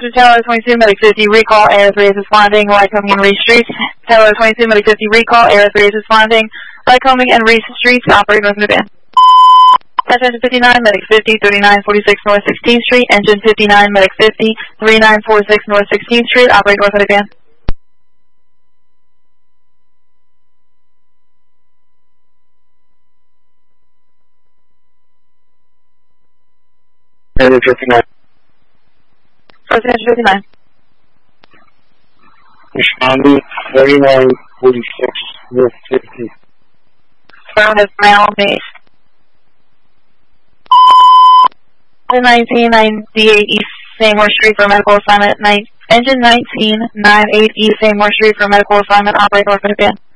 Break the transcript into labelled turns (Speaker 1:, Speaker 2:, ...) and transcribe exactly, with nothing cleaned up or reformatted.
Speaker 1: Passenger Tower twenty-two, Medic fifty, recall, Air three is responding, Lycoming and Reese Streets. Tower twenty-two, Medic fifty, recall, Air three is responding, Lycoming and Reese Streets, operate north of the van. Passenger fifty-nine, Medic fifty, thirty-nine forty-six North sixteenth Street, Engine fifty-nine, Medic fifty, thirty-nine forty-six North sixteenth Street, operate north of the van.
Speaker 2: Passenger fifty-nine.
Speaker 1: Passenger fifty-nine.
Speaker 2: Responding, thirty-nine forty-six North fifteenth.
Speaker 1: Ground is ground base. nineteen ninety-eight East Seymour Street for medical assignment. Engine nineteen ninety-eight East Seymour Street for medical assignment. Operate north of the van.